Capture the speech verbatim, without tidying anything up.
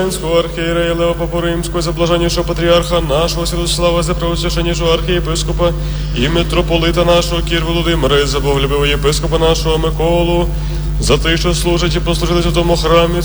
Архиерея Лева Папу Римского, за блаженнейшего патріарха нашого Святослава, за преосвященнейшого архиепископа і митрополита нашого Кір Володимира, і за боголюбивого єпископа нашого Миколу, за те, що служить і послужили в тому храмі